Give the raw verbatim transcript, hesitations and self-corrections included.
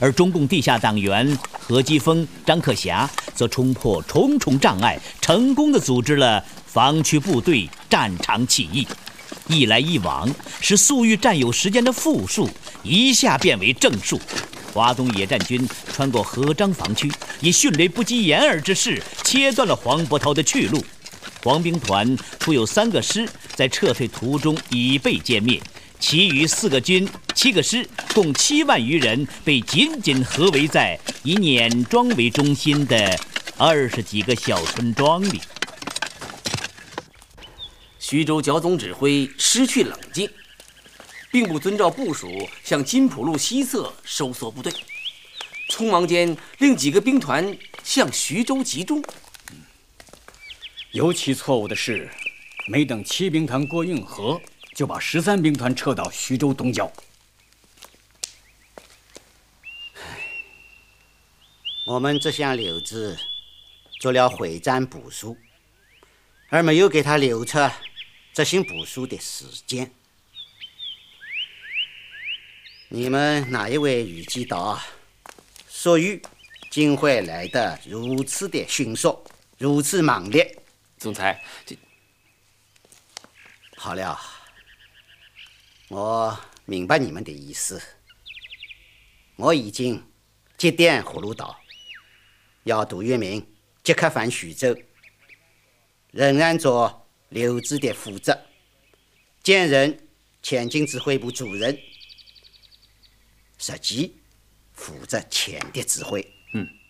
而中共地下党员何基沣、张克侠则冲破重重障碍，成功地组织了防区部队战场起义。一来一往，使粟裕占有时间的负数一下变为正数。华东野战军穿过合漳防区，以迅雷不及掩耳之势切断了黄伯韬的去路。黄兵团出有三个师在撤退途中已被歼灭，其余四个军、七个师，共七万余人被紧紧合围在以碾庄为中心的二十几个小村庄里。 徐州剿总指挥失去冷静，并不遵照部署向金浦路西侧收缩部队，匆忙间令几个兵团向徐州集中。 尤其错误的是，没等七兵团过运河，就把十三兵团撤到徐州东郊。 我们只向刘志做了会战部署，而没有给他留出执行部署的时间。你们哪一位预计到粟裕竟会来得如此的迅速，如此猛烈？ 总裁，这好了，我明白你们的意思。我已经接电葫芦岛，要杜聿明即刻返徐州，仍按照刘志的负责，兼任前进指挥部主任，实际负责前的指挥。 嗯。